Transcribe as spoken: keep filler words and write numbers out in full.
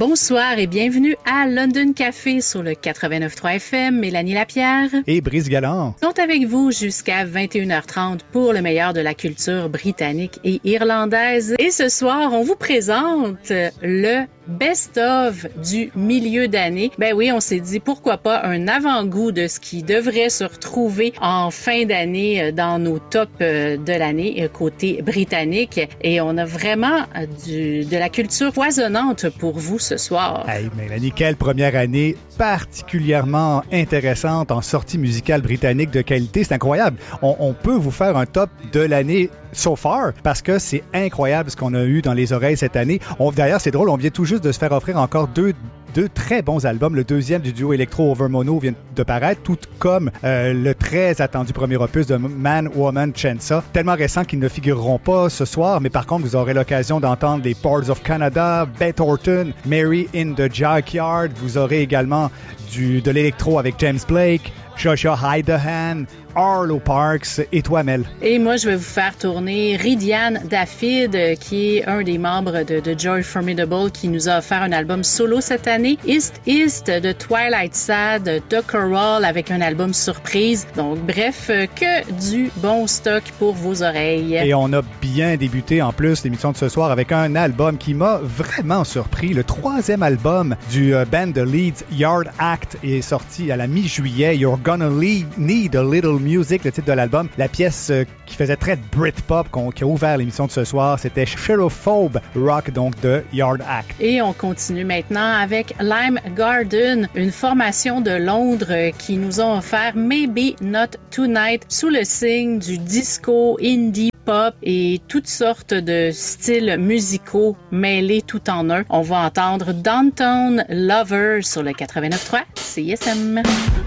Bonsoir et bienvenue à London Café sur le quatre-vingt-neuf point trois F M. Mélanie Lapierre et Brice Galland sont avec vous jusqu'à vingt et une heures trente pour le meilleur de la culture britannique et irlandaise. Et ce soir, on vous présente le best-of du milieu d'année. Ben oui, on s'est dit pourquoi pas un avant-goût de ce qui devrait se retrouver en fin d'année dans nos tops de l'année côté britannique. Et on a vraiment du, de la culture foisonnante pour vous ce soir. Hey Mélanie, quelle première année particulièrement intéressante en sortie musicale britannique de qualité. C'est incroyable. On, on peut vous faire un top de l'année so far parce que c'est incroyable ce qu'on a eu dans les oreilles cette année. On, d'ailleurs, c'est drôle, on vient tout juste de se faire offrir encore deux Deux très bons albums. Le deuxième du duo électro Over Mono vient de paraître, tout comme euh, le très attendu premier opus de Man, Woman, Chensa. Tellement récent qu'ils ne figureront pas ce soir, mais par contre, vous aurez l'occasion d'entendre les Ports of Canada, Beth Orton, Mary in the Junkyard. Vous aurez également du, de l'électro avec James Blake, Joshua Hydahan, Arlo Parks et toi, Mel. Et moi, je vais vous faire tourner Ridian Dafid, qui est un des membres de, de Joy Formidable, qui nous a offert un album solo cette année. East East de Twilight Sad, de Coral avec un album surprise. Donc, bref, que du bon stock pour vos oreilles. Et on a bien débuté en plus l'émission de ce soir avec un album qui m'a vraiment surpris. Le troisième album du euh, band de Leeds, Yard Act, est sorti à la mi-juillet. You're Gonna Need a Little Music, le titre de l'album. La pièce euh, qui faisait très Britpop qu'on, qui a ouvert l'émission de ce soir, c'était Cherophobe Rock, donc de Yard Act. Et on continue maintenant avec Lime Garden, une formation de Londres qui nous ont offert Maybe Not Tonight sous le signe du disco, indie, pop et toutes sortes de styles musicaux mêlés tout en un. On va entendre Downtown Lover sur le quatre-vingt-neuf point trois C I S M.